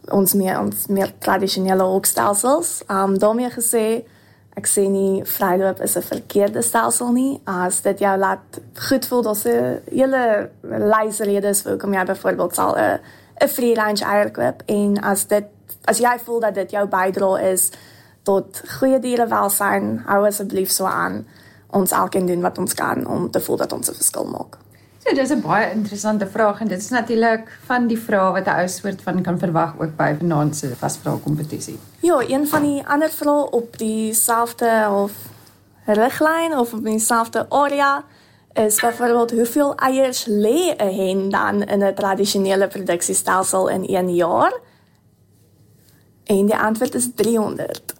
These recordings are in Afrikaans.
ons meer tradisionele hokstelsels. Daarmee gesê, ek sê nie vryloop is 'n verkeerde stelsel nie. As dit jou laat goed voel, daar's 'n hele lys redes hoekom jy byvoorbeeld sal 'n free range eier koop, en as jy voel dat dit jou bydra is tot goeie dierewelsyn, hou asseblief so aan. Ons elkeen doen wat ons kan om te voel dat ons 'n verskil maak. So, dit is 'n baie interessante vraag, en dit is natuurlik van die vrae wat 'n ou soort van kan verwag ook by vanaand se vasvrae kompetisie. Ja, een van die ander vrae op dieselfde of riglyn of op dieselfde area is byvoorbeeld hoeveel eiers lê 'n hen dan in 'n tradisionele produksiestelsel in 1 jaar? En die antwoord is 300.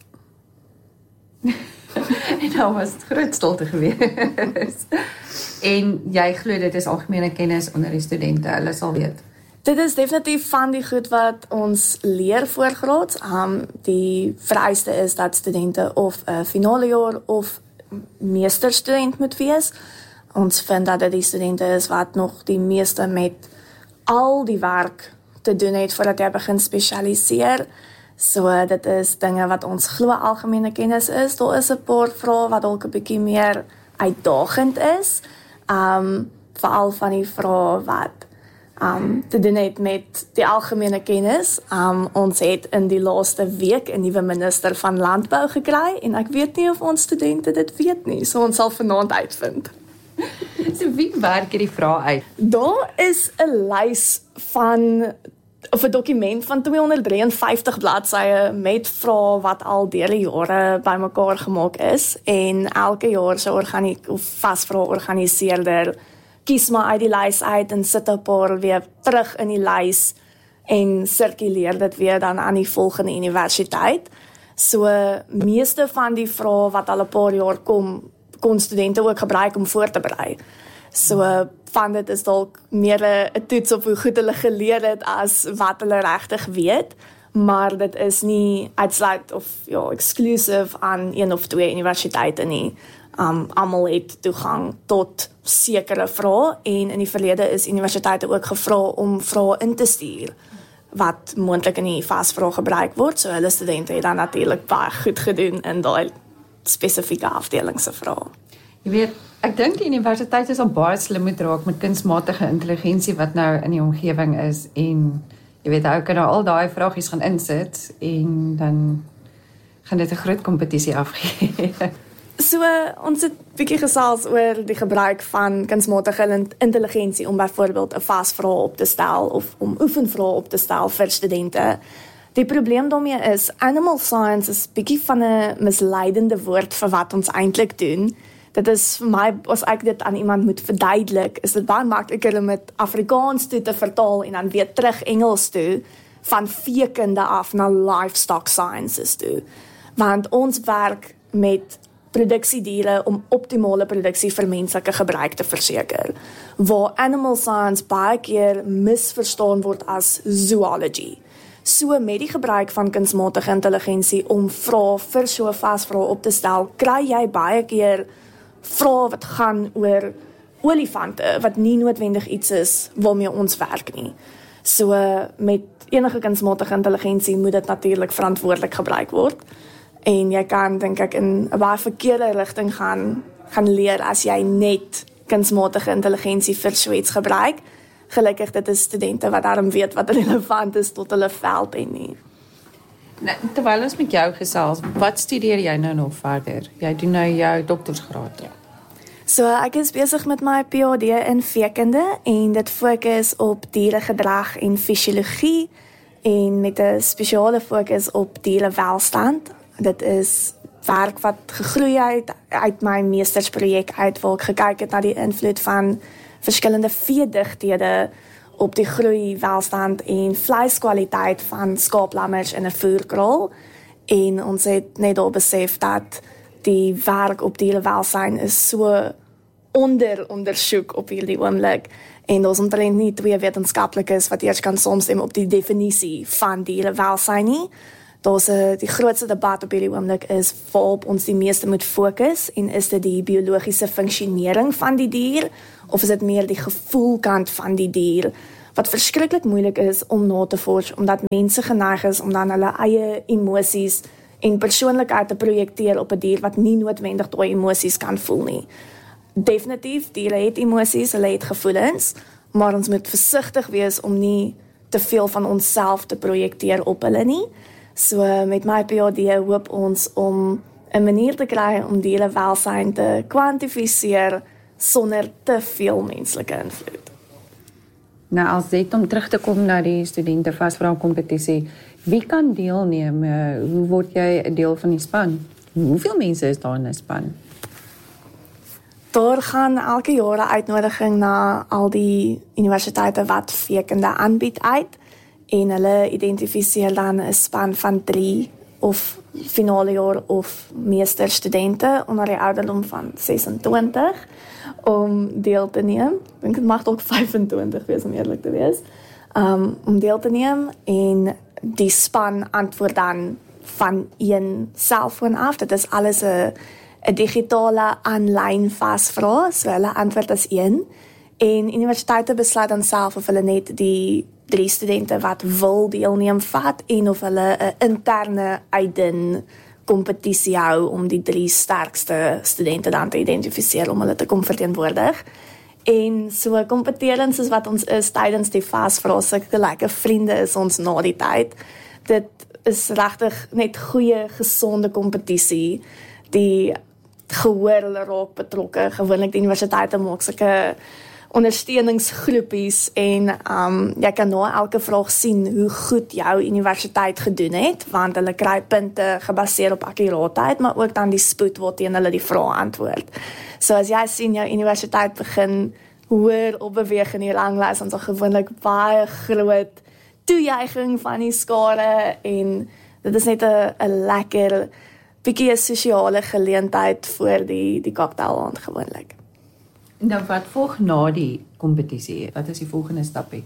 En dan was het groot stilte gewees. En jy glo dit is algemene kennis onder die studente, hulle sal weet. Dit is definitief van die goed wat ons leer voorgraads. Die vereiste is dat studente of 'n finale jaar of meesterstudent moet wees. Ons vind dat dit die studente is wat nog die meeste met al die werk te doen het voordat jy begin spesialiseer. So dit is dinge wat ons glo algemene kennis is. Daar is 'n paar vrae wat dalk 'n bietjie meer uitdagend is. Veral van die vrae wat te doen het met die algemene kennis. Ons het in die laaste week 'n nuwe minister van landbou gekry en ek weet nie of ons studente dit weet nie. So ons sal vanaand uitvind. So wie werk hierdie vrae uit? Daar is 'n lys of 'n dokument van 253 bladsye met vrae wat al deur die jare bymekaar gemaak is, en elke jaar se vasvrae organiseerder kies maar uit die lys uit en sit 'n paar weer terug in die lys en sirkuleer dit weer dan aan die volgende universiteit. So meeste van die vrae wat al 'n paar jaar kon studente ook gebruik om voor te berei. So van dit is dalk meer 'n toets op hoe goed hulle geleer het as wat hulle regtig weet, maar dit is nie uitsluit of exclusive aan 1 of 2 universiteite nie. Almal het toegang tot sekere vrae, en in die verlede is universiteite ook gevra om vrae in te stuur wat moontlik in die vasvrae gebruik word. So hulle studente het dan natuurlik baie goed gedoen in daai spesifieke afdeling se vrae. Jy weet, ek dink die universiteit is al baie slim moet raak met kunsmatige intelligensie wat nou in die omgewing is, en jy weet, ou kan nou al daai vragies gaan insit en dan gaan dit 'n groot kompetisie afgee. So ons het 'n bietjie gesels oor die gebruik van kunsmatige intelligensie om byvoorbeeld 'n vasvraag op te stel of om oefenvrae op te stel vir studente. Die probleem daarmee is animal science is bietjie van 'n misleidende woord vir wat ons eintlik doen. Dit is vir my, as ek dit aan iemand moet verduidelik, is dit baie makliker om dit Afrikaans toe te vertaal en dan weer terug Engels toe, van veekunde af na livestock sciences toe. Want ons werk met produksiediere om optimale produksie vir menslike gebruik te verseker, waar animal science baie keer misverstaan word as zoology. So met die gebruik van kunsmatige intelligensie om vrae vir so vasvrae op te stel, kry jy baie keer vrae wat gaan oor olifante, wat nie noodwendig iets is waarmee ons werk nie. So met enige kunsmatige intelligensie moet dit natuurlik verantwoordelik gebruik word. En jy kan, dink ek, in 'n baie verkeerde rigting gaan leer as jy net kunsmatige intelligensie vir so iets gebruik. Gelukkig dit is studente wat daarom weet wat relevant is tot hulle veld en nie. Nou, terwyl ons met jou gesels, wat studeer jy nou nog verder? Jy doen nou jou doktorsgraad. Ja. So ek is besig met my PhD in veekunde en dit fokus op dieregedrag en fisiologie en met 'n spesiale fokus op dierewelstand. Dit is werk wat gegroei het uit my meestersprojek uit, waar ek gekyk het na die invloed van verskillende veedigthede op die groei, welstand en vleiskwaliteit van skaaplammers in 'n voerkraal. En ons het net al besef dat die werk op dierewelsyn is so ondersoek op hierdie oomblik. En daar's omtrent nie 2 wetenskaplikes wat eers kan saamstem op die definisie van dierewelsyn nie. Die grootste debat op hierdie oomblik is waarop ons die meeste moet fokus, en is dit die biologiese funksionering van die dier, of is dit meer die gevoelkant van die dier wat verskriklik moeilik is om na te vors, omdat mense geneig is om dan hulle eie emosies en persoonlikheid te projekteer op 'n dier wat nie noodwendig daai emosies kan voel nie. Definitief, diere het emosies, hulle het gevoelens, maar ons moet versigtig wees om nie te veel van onsself te projekteer op hulle nie. So met my PhD hoop ons om 'n manier te kry om diere welsyn te kwantifiseer sonder te veel menslike invloed. Nou, als dit om terug te kom na die studente vasvra kompetisie, wie kan deelneem? Hoe word jy 'n deel van die span? Hoeveel mense is daar in 'n span? Daar gaan elke jaar 'n uitnodiging na al die universiteite wat veekunde aanbied uit en hulle identifiseer dan 'n span van 3 of finale jaar of meesterstudente onder die ouderdom van 26 om deel te neem. Ek dink dit mag ook 25 wees om eerlik te wees. Om deel te neem en die span antwoord dan van een selfoon af. Dit is alles 'n digitale aanlyn vasvraag, so hulle antwoord as een. En universiteite besluit dan self of hulle net die 3 studente wat wil deelneem vat en of hulle 'n interne uitdin kompetisie hou om die 3 sterkste studente dan te identifiseer om hulle te kom verteenwoordig. En so kompeterend soos wat ons is tydens die vasvraag, sulke lekker vriende is ons na die tyd. Dit is regtig net goeie, gesonde kompetisie. Die gehoor hulle raak betrokke. Gewoonlik die universiteite maak sulke ondersteuningsgroepies en jy kan na elke vraag sien hoe goed jou universiteit gedoen het, want hulle kry punte gebaseer op akkuraatheid, maar ook dan die spoed waarteen hulle die vraag antwoord. So as jy sien jou universiteit begin hoër opbeweeg in die ranglys, dan is gewoonlik baie groot toejuiging van die skare en dit is net 'n lekker bietjie 'n sosiale geleentheid voor die cocktail gewoonlik. Nou, wat volg na die kompetisie? Wat is die volgende stapie?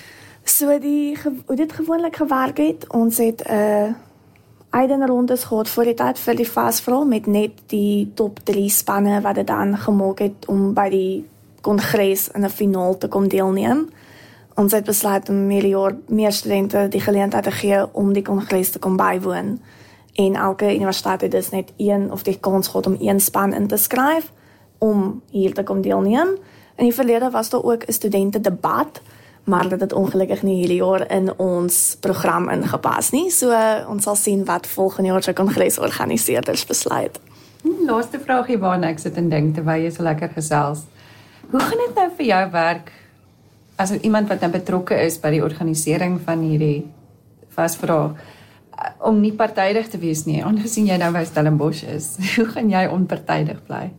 So hoe dit gewoonlik gewerk het, ons het 'n eidenrondes gehad voor die tyd vir die vasvraag met net die top 3 spanne wat dit dan gemaak het om by die kongres in 'n finaal te kom deelneem. Ons het besluit om meer studente die geleentheid te gee om die kongres te kom bywoon. En elke universiteit het dus net een of die kans gehad om 1 span in te skryf om hier te kom deelneem. In die verlede was daar ook 'n studentedebat, maar dit het ongelukkig nie hierdie jaar in ons program ingepas nie. So ons sal sien wat volgende jaar se kongresorganiseerders besluit. Laaste vraagie waarna ek sit en dink terwyl jy so lekker gesels. Hoe gaan dit nou vir jou werk as iemand wat nou betrokke is by die organisering van hierdie vasvraag om nie partydig te wees nie, aangesien jy nou by Stellenbosch is? Hoe gaan jy onpartydig bly?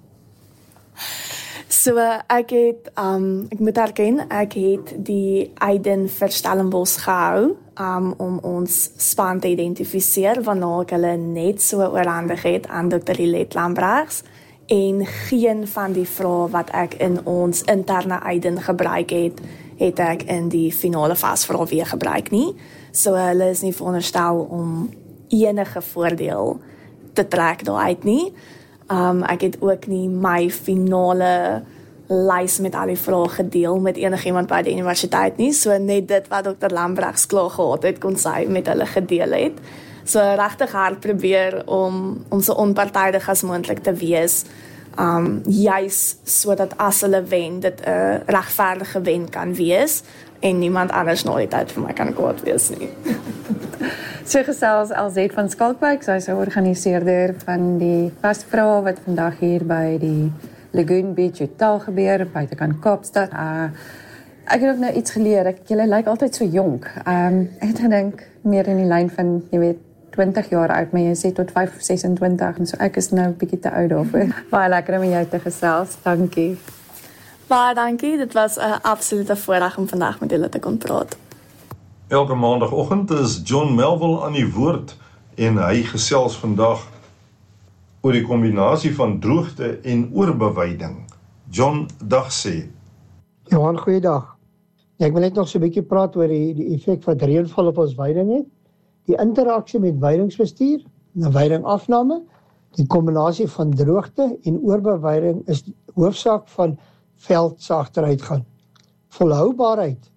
So ek moet erken, ek het die eiden vir Stellenbosch gehou om ons span te identifiseer, waarna ek hulle net so oorhandig het aan Dr. Lilet Lambrechts en geen van die vrae wat ek in ons interne eiden gebruik het ek in die finale vasvraag weer gebruik nie. So hulle is nie veronderstel om enige voordeel te trek daaruit nie. Ek het ook nie my finale lys met al die vrae gedeel met enigiemand by die universiteit nie, so net dit wat Dr. Lambrechts klaar gehad het, kon sy met hulle gedeel het. So regtig hard probeer om so onpartydig as moontlik te wees, juis sodat as hulle wen, dit 'n regverdige wen kan wees en niemand anders na die tyd vir my kan kwaad wees nie. So gesels Elzet van Skalkwyk, sy is 'n organiseerder van die vasvraag wat vandag hier by die Lagoon Beach Hotel gebeur, buitekant Kaapstad. Ek het ook nou iets geleer, julle lyk altyd so jonk. Ek het gedink meer in die lyn van, jy weet, 20 jaar oud, maar jy sê tot 5 of 26, en so ek is nou 'n bietjie te oud daarvoor. Baie lekker om met jou te gesels, dankie. Baie dankie, dit was 'n absolute voorreg om vandag met julle te kon praat. Elke maandagoggend is John Melville aan die woord en hy gesels vandag oor die kombinasie van droogte en oorbeweiding. John, dag sê. Johan, goeiedag. Ja, ek wil net nog so 'n bietjie praat oor die effek wat reënval op ons veiding het. Die interaksie met veidingsbestuur, veidingafname, die kombinasie van droogte en oorbeweiding is die hoofsaak van veld se agteruitgang. Volhoubaarheid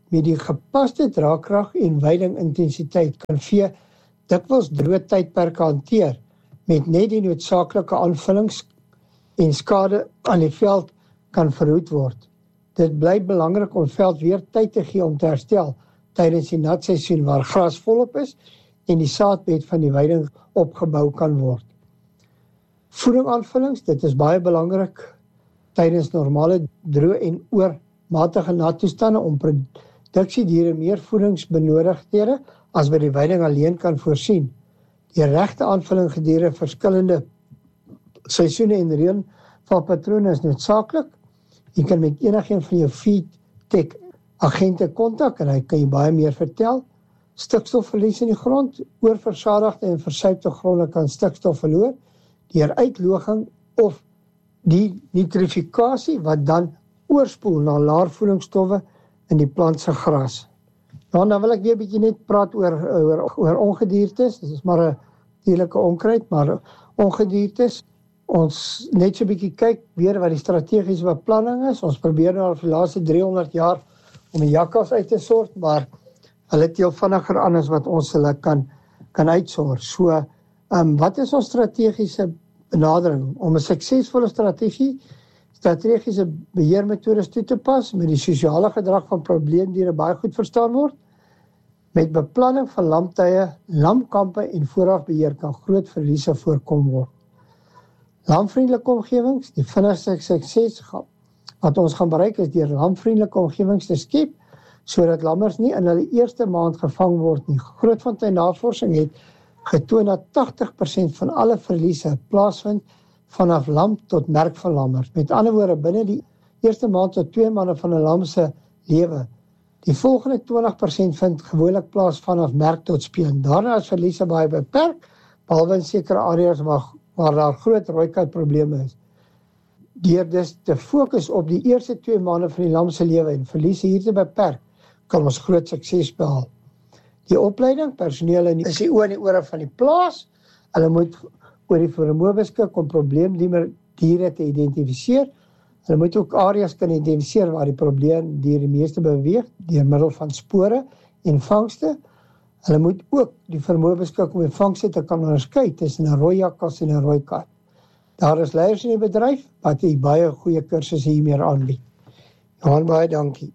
met die gepaste draagkrag en veidingintensiteit kan vee dikwels droë tydperke hanteer met net die noodsaaklike aanvullings en skade aan die veld kan verhoed word. Dit bly belangrik om veld weer tyd te gee om te herstel tydens die natseisoen waar gras volop is en die saadbed van die veiding opgebou kan word. Voedingaanvullings, dit is baie belangrik tydens normale droë en oormatige nattoestande om produksiediere meer voedingsbenodigdhede as wat die veiding alleen kan voorsien. Die regte aanvulling gedurende verskillende seisoene en reënvalpatrone is noodsaaklik. Jy kan met enigeen van jou feedtech agente kontak en hy kan jy baie meer vertel. Stikstofverlies in die grond, oorversadigde en versuipte gronde kan stikstof verloor deur uitloging of die nitrifikasie wat dan oorspoel na laer voedingsstowwe in die plant se gras. Nou, dan wil ek weer 'n bietjie net praat oor ongediertes. Dit is maar 'n dierlike onkruid, maar ongediertes. Ons net so 'n bietjie kyk weer wat die strategiese beplanning is. Ons probeer nou al vir die laaste 300 jaar om die jakkals uit te sort, maar hulle teel vinniger aan as wat ons hulle kan uitsort. So, wat is ons strategiese benadering om 'n suksesvolle strategiese beheermetodes toe te pas met die sosiale gedrag van probleemdiere baie goed verstaan word? Met beplanning van lamtye, lamkampe en voorafbeheer kan groot verliese voorkom word. Lamvriendelike omgewings, die vinnigste sukses wat ons gaan bereik is deur lamvriendelike omgewings te skep, sodat lammers nie in hulle eerste maand gevang word nie. Grootfontein navorsing het getoon dat 80% van alle verliese plaasvind vanaf lam tot merk van lammers. Met ander woorde, binne die eerste maand tot 2 maande van 'n lam se lewe. Die volgende 20% vind gewoonlik plaas vanaf merk tot speen. Daarna is verliese baie beperk, behalwe in sekere areas waar daar groot rooikuit probleme is. Deur dus te fokus op die eerste 2 maande van die lam se lewe en verliese hier te beperk, kan ons groot sukses behaal. Die opleiding, personeel is die oë en die ore van die plaas. Hulle moet oor die vermoë beskik om probleemdiere te identifiseer. Hulle moet ook areas kan identifiseer waar die probleemdiere die meeste beweeg deur middel van spore en vangste. Hulle moet ook die vermoë beskik om die vangste te kan onderskei tussen 'n rooi jakkals en 'n rooi kat. Daar is leiers in die bedryf wat baie goeie kursusse hiermee aanbied. Johan, baie dankie.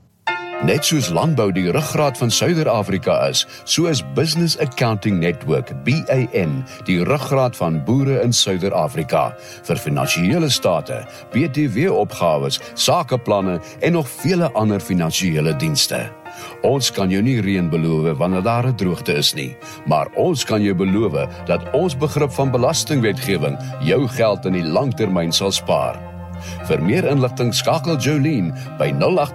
Net soos landbou die ruggraat van Suider-Afrika is, so is Business Accounting Network, BAN, die ruggraat van boere in Suider-Afrika, vir finansiële state, BTW-opgawes, sakeplanne en nog vele ander finansiële dienste. Ons kan jou nie reën beloof wanneer daar 'n droogte is nie, maar ons kan jou beloof dat ons begrip van belastingwetgewing jou geld in die langtermyn sal spaar. Vir meer inligting skakel Jolene by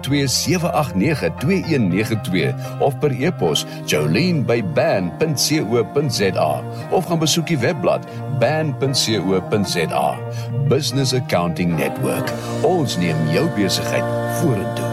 082-789-2192 of per e-pos jolene@ban.co.za of gaan besoek die webblad ban.co.za. Business Accounting Network. Ons neem jou besigheid vorentoe.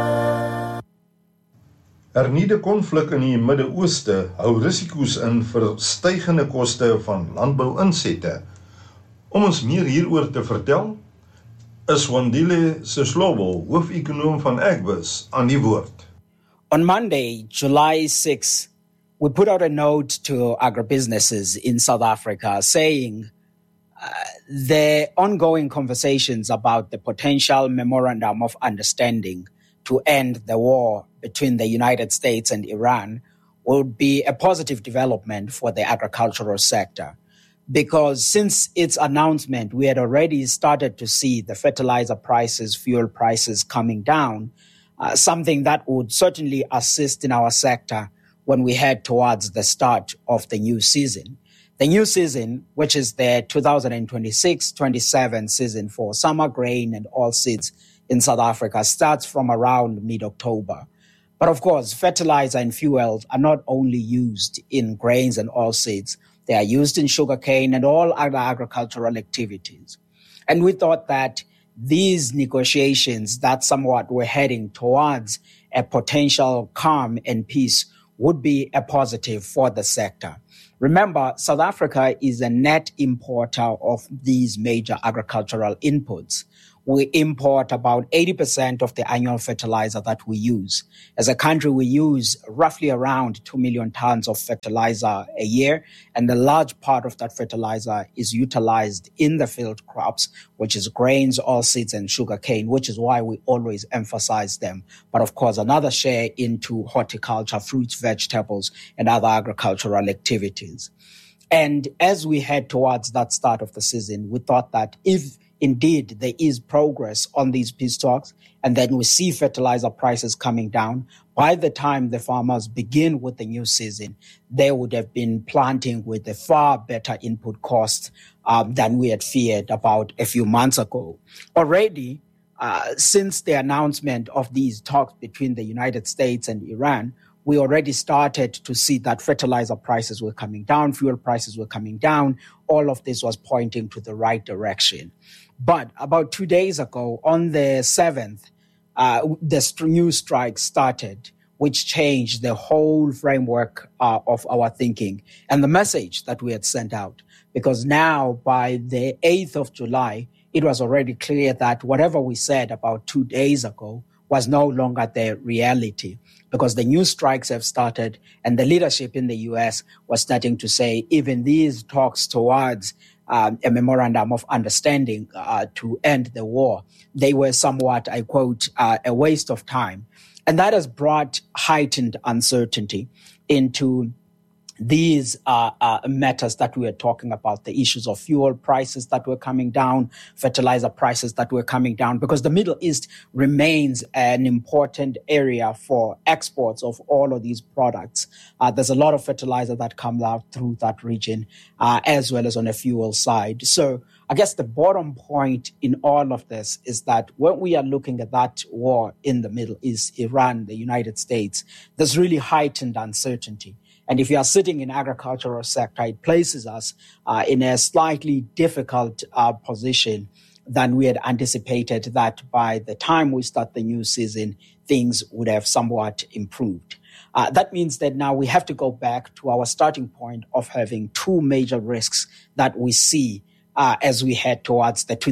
Hernieude konflik in die Midde-Ooste hou risiko's in vir stygende koste van landbouinsette. Om ons meer hieroor te vertel, is Wandile Seslobo, hoof-ekonoom van Agbus, aan die woord. On Monday, July 6, we put out a note to agribusinesses in South Africa saying the ongoing conversations about the potential memorandum of understanding to end the war between the United States and Iran would be a positive development for the agricultural sector. Because since its announcement, we had already started to see the fertilizer prices, fuel prices coming down, something that would certainly assist in our sector when we head towards the start of the new season. The new season, which is the 2026-27 season for summer grain and oilseeds in South Africa, starts from around mid-October. But of course, fertilizer and fuels are not only used in grains and oilseeds, they are used in sugarcane and all other agricultural activities. And we thought that these negotiations that somewhat were heading towards a potential calm and peace would be a positive for the sector. Remember, South Africa is a net importer of these major agricultural inputs. we import about 80% of the annual fertilizer that we use. As a country, we use roughly around 2 million tons of fertilizer a year, and a large part of that fertilizer is utilized in the field crops, which is grains, oilseeds, and sugarcane, which is why we always emphasize them. But of course, another share into horticulture, fruits, vegetables, and other agricultural activities. And as we head towards that start of the season, we thought that if indeed there is progress on these peace talks, and then we see fertilizer prices coming down, by the time the farmers begin with the new season, they would have been planting with a far better input cost than we had feared about a few months ago. Already, since the announcement of these talks between the United States and Iran, we already started to see that fertilizer prices were coming down, fuel prices were coming down. All of this was pointing to the right direction. But about 2 days ago, on the 7th, the new strike started, which changed the whole framework of our thinking and the message that we had sent out. Because now, by the 8th of July, it was already clear that whatever we said about 2 days ago was no longer the reality, because the new strikes have started and the leadership in the U.S. was starting to say even these talks towards a memorandum of understanding to end the war, they were somewhat, I quote, a waste of time. And that has brought heightened uncertainty into these matters that we were talking about, the issues of fuel prices that were coming down, fertilizer prices that were coming down, because the Middle East remains an important area for exports of all of these products. There's a lot of fertilizer that comes out through that region, as well as on the fuel side. So I guess the bottom point in all of this is that when we are looking at that war in the Middle East, Iran, the United States, there's really heightened uncertainty. And if you are sitting in agricultural sector, it places us in a slightly difficult position than we had anticipated that by the time we start the new season, things would have somewhat improved. That means that now we have to go back to our starting point of having two major risks that we see as we head towards the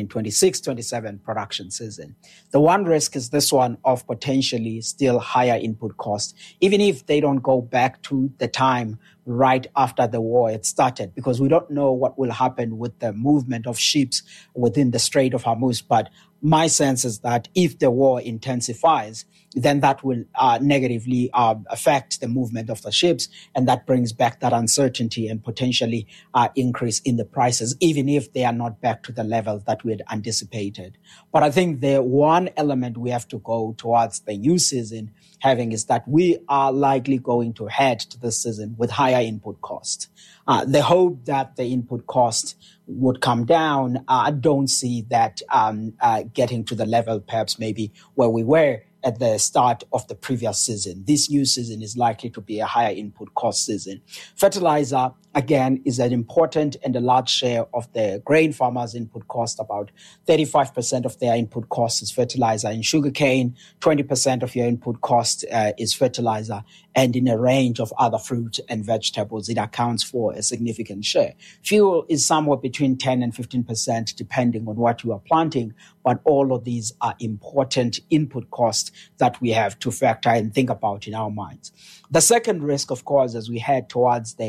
2026-27 production season. The one risk is this one of potentially still higher input costs, even if they don't go back to the time right after the war had started, because we don't know what will happen with the movement of ships within the Strait of Hormuz. But my sense is that if the war intensifies, then that will negatively affect the movement of the ships, and that brings back that uncertainty and potentially increase in the prices, even if they are not back to the level that we had anticipated. But I think the one element we have to go towards the new season having is that we are likely going to head to this season with higher input costs. The hope that the input cost would come down, I don't see that getting to the level perhaps maybe where we were at the start of the previous season. This new season is likely to be a higher input cost season. Fertilizer, again, is an important and a large share of the grain farmers' input cost. About 35% of their input cost is fertilizer. In sugarcane, 20% of your input cost is fertilizer. And in a range of other fruit and vegetables, it accounts for a significant share. Fuel is somewhere between 10 and 15%, depending on what you are planting. But all of these are important input costs that we have to factor and think about in our minds. The second risk, of course, as we head towards the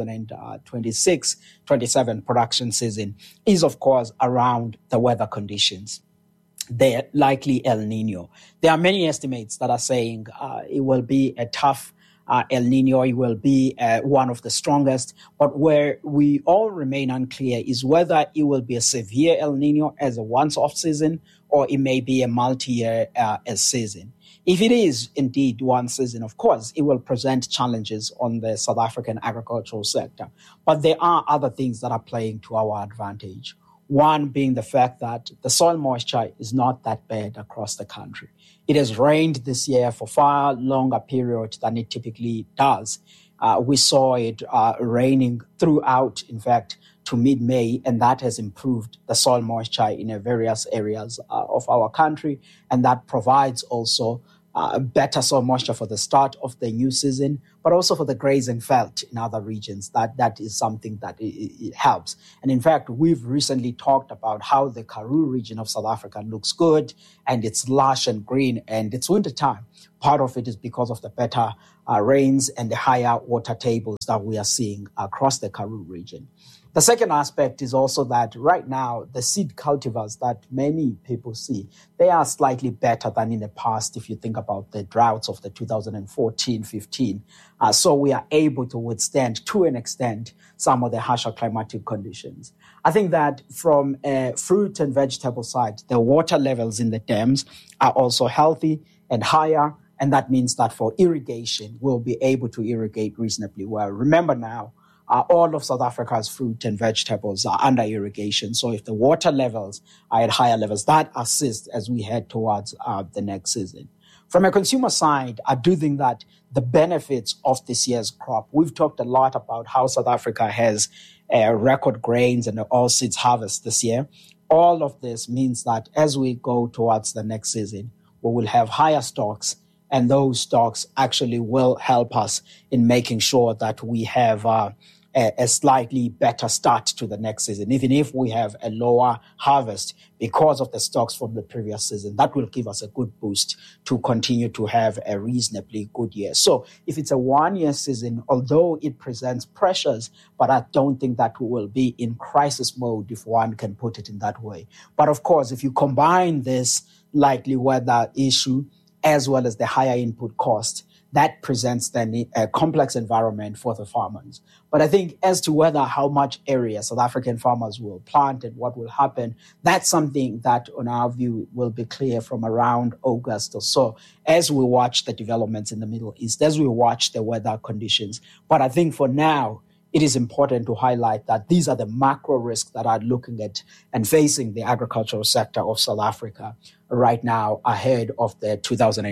2026-27 production season is, of course, around the weather conditions. They're likely El Nino. There are many estimates that are saying it will be a tough El Nino. It will be one of the strongest. But where we all remain unclear is whether it will be a severe El Nino as a once-off season or it may be a multi-year season. If it is indeed one season, of course, it will present challenges on the South African agricultural sector. But there are other things that are playing to our advantage. One being the fact that the soil moisture is not that bad across the country. It has rained this year for far longer period than it typically does. We saw it raining throughout, in fact, to mid-May, and that has improved the soil moisture in various areas of our country, and that provides also better soil moisture for the start of the new season, but also for the grazing felt in other regions. That is something that it helps. And in fact, we've recently talked about how the Karoo region of South Africa looks good and it's lush and green and it's winter time. Part of it is because of the better rains and the higher water tables that we are seeing across the Karoo region. The second aspect is also that right now, the seed cultivars that many people see, they are slightly better than in the past if you think about the droughts of the 2014-15. So we are able to withstand, to an extent, some of the harsher climatic conditions. I think that from a fruit and vegetable side, the water levels in the dams are also healthy and higher, and that means that for irrigation, we'll be able to irrigate reasonably well. Remember now, all of South Africa's fruit and vegetables are under irrigation. So if the water levels are at higher levels, that assists as we head towards the next season. From a consumer side, I do think that the benefits of this year's crop, we've talked a lot about how South Africa has record grains and oilseeds harvest this year. All of this means that as we go towards the next season, we will have higher stocks, and those stocks actually will help us in making sure that we have a slightly better start to the next season. Even if we have a lower harvest because of the stocks from the previous season, that will give us a good boost to continue to have a reasonably good year. So if it's a one-year season, although it presents pressures, but I don't think that we will be in crisis mode, if one can put it in that way. But of course, if you combine this likely weather issue as well as the higher input cost, that presents then a complex environment for the farmers. But I think as to how much area South African farmers will plant and what will happen, that's something that, on our view, will be clear from around August or so, as we watch the developments in the Middle East, as we watch the weather conditions. But I think for now, it is important to highlight that these are the macro risks that are looking at and facing the agricultural sector of South Africa right now ahead of the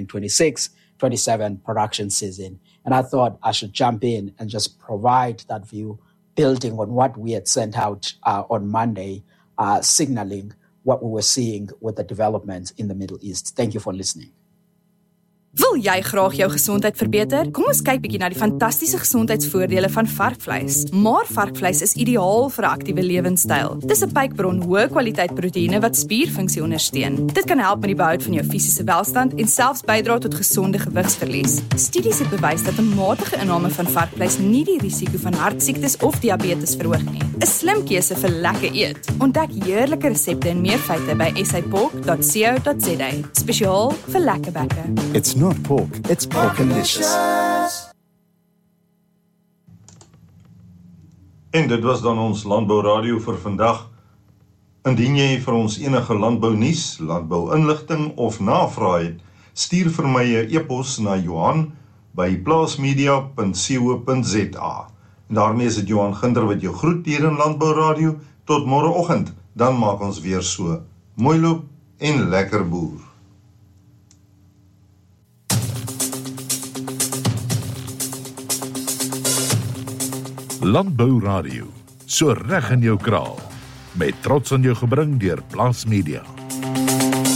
2026-27 production season. And I thought I should jump in and just provide that view, building on what we had sent out on Monday, signaling what we were seeing with the developments in the Middle East. Thank you for listening. Wil jy graag jou gesondheid verbeter? Kom ons kyk bietjie na die fantastiese gesondheidsvoordele van varkvleis. Maar varkvleis is ideaal vir 'n aktiewe lewenstyl. Dis 'n pykbron hoë kwaliteit proteïene wat spierfunksie ondersteun. Dit kan help met die behoud van jou fisiese welstand en selfs bydra tot gesonde gewigsverlies. Studies het bewys dat 'n matige inname van varkvleis nie die risiko van hartsiektes of diabetes verhoog nie. 'n Slim keuse vir lekker eet. Ontdek heerlike resepte en meer feite by sapork.co.za. Spesiaal vir lekker bekke. It's not pork, it's porkalicious. En dit was dan ons Landbou Radio vir vandag. Indien jy vir ons enige landbounuus, landbouinligting of navrae het, stuur vir my 'n e-pos na Johan@plaasmedia.co.za. En daarmee is dit Johan Ginder wat jou groet hier in Landbou Radio. Tot môreoggend, dan maak ons weer so. Mooi loop en lekker boer. Landbou Radio, so reg in jou kraal, met trots aan jou gebring deur Plaas Media.